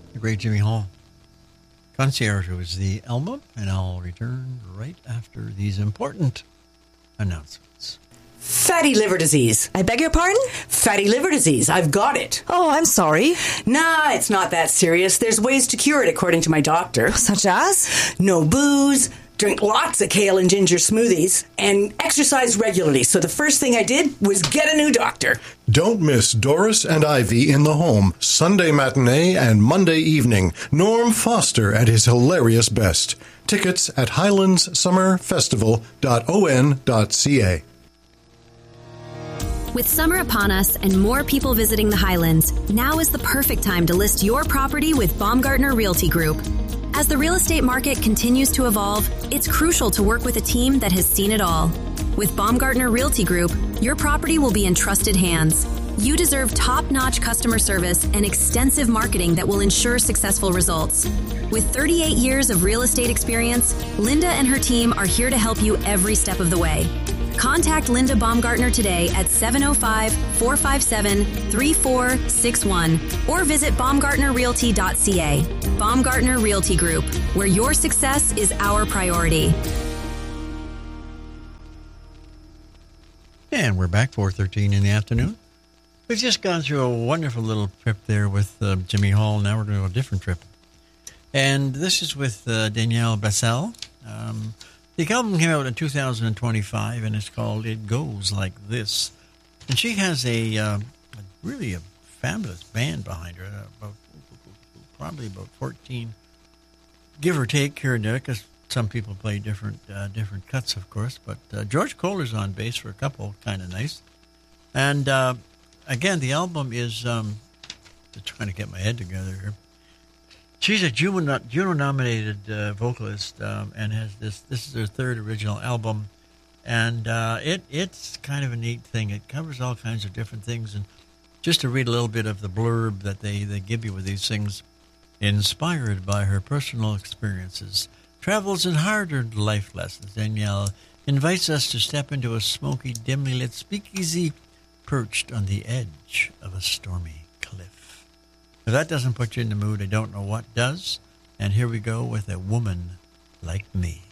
The great Jimmy Hall. Concierge was the album, and I'll return right after these important announcements. Fatty liver disease. I beg your pardon? Fatty liver disease. I've got it. Oh, I'm sorry. Nah, it's not that serious. There's ways to cure it, according to my doctor. Such as? No booze, drink lots of kale and ginger smoothies, and exercise regularly. So the first thing I did was get a new doctor. Don't miss Doris and Ivy in the Home, Sunday matinee and Monday evening. Norm Foster at his hilarious best. Tickets at highlandssummerfestival.on.ca. With summer upon us and more people visiting the Highlands, now is the perfect time to list your property with Baumgartner Realty Group. As the real estate market continues to evolve, it's crucial to work with a team that has seen it all. With Baumgartner Realty Group, your property will be in trusted hands. You deserve top-notch customer service and extensive marketing that will ensure successful results. With 38 years of real estate experience, Linda and her team are here to help you every step of the way. Contact Linda Baumgartner today at 705-457-3461 or visit baumgartnerrealty.ca. Baumgartner Realty Group, where your success is our priority. And we're back, 4:13 in the afternoon. We've just gone through a wonderful little trip there with Jimmy Hall. Now we're doing a different trip. And this is with Danielle Bassell. The album came out in 2025, and it's called It Goes Like This. And she has a really a fabulous band behind her, probably about 14, give or take, here and there, because some people play different cuts, of course. But George Kohler's on bass for a couple, kind of nice. And again, the album is, just trying to get my head together here. She's a Juno-nominated vocalist, and has this is her third original album, and it's kind of a neat thing. It covers all kinds of different things, and just to read a little bit of the blurb that they give you with these things, inspired by her personal experiences, travels and hard-earned life lessons, Danielle invites us to step into a smoky, dimly lit speakeasy perched on the edge of a stormy cliff. If that doesn't put you in the mood, I don't know what does. And here we go with A Woman Like Me.